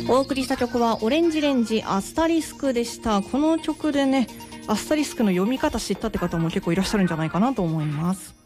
お送りした曲はオレンジレンジアスタリスクでした。この曲でね、アスタリスクの読み方知ったって方も結構いらっしゃるんじゃないかなと思います。